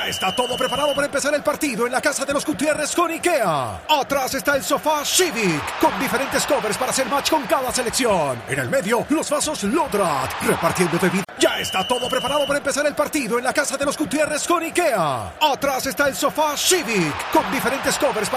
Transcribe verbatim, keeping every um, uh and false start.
Ya está todo preparado para empezar el partido en la casa de los Gutiérrez con IKEA. Atrás está el sofá Civic, con diferentes covers para hacer match con cada selección. En el medio, los vasos Lodrat, repartiendo bebidas. Ya está todo preparado para empezar el partido en la casa de los Gutiérrez con IKEA. Atrás está el sofá Civic, con diferentes covers para